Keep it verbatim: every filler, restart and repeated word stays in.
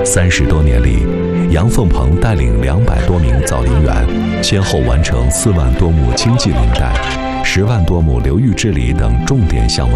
三十多年里，杨凤鹏带领两百多名造林员，先后完成四万多亩经济林带、十万多亩流域治理等重点项目